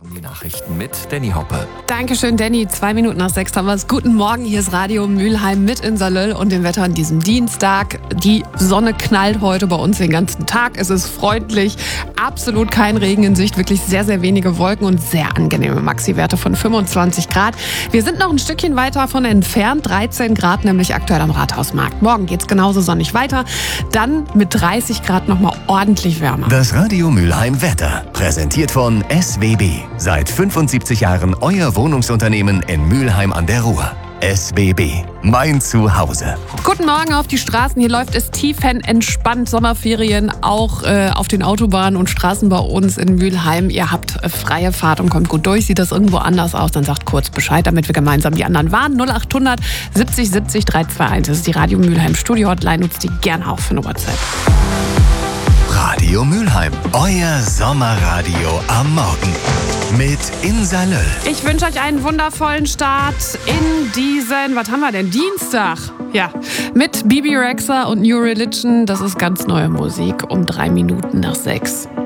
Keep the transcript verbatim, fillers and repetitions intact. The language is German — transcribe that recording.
Die Nachrichten mit Danny Hoppe. Dankeschön, Danny. Zwei Minuten nach sechs haben wir es. Guten Morgen, hier ist Radio Mülheim mit in Salöll und dem Wetter an diesem Dienstag. Die Sonne knallt heute bei uns den ganzen Tag. Es ist freundlich, absolut kein Regen in Sicht, wirklich sehr, sehr wenige Wolken und sehr angenehme Maxi-Werte von fünfundzwanzig Grad. Wir sind noch ein Stückchen weiter davon entfernt, dreizehn Grad, nämlich aktuell am Rathausmarkt. Morgen geht's genauso sonnig weiter, dann mit dreißig Grad nochmal ordentlich wärmer. Das Radio Mülheim Wetter, präsentiert von S W B. Seit fünfundsiebzig Jahren euer Wohnungsunternehmen in Mülheim an der Ruhr. S W B, mein Zuhause. Guten Morgen auf die Straßen. Hier läuft es tiefenentspannt. Sommerferien auch äh, auf den Autobahnen und Straßen bei uns in Mülheim. Ihr habt äh, freie Fahrt und kommt gut durch. Sieht das irgendwo anders aus, dann sagt kurz Bescheid, damit wir gemeinsam die anderen warnen. null acht hundert siebzig siebzig drei zwei eins. Das ist die Radio Mülheim Studio Hotline. Nutzt die gerne auch für eine WhatsApp. Radio Mülheim, euer Sommerradio am Morgen. Mit in Salöll. Ich wünsche euch einen wundervollen Start in diesen, was haben wir denn, Dienstag? Ja, mit Bibi Rexha und New Religion. Das ist ganz neue Musik um drei Minuten nach sechs.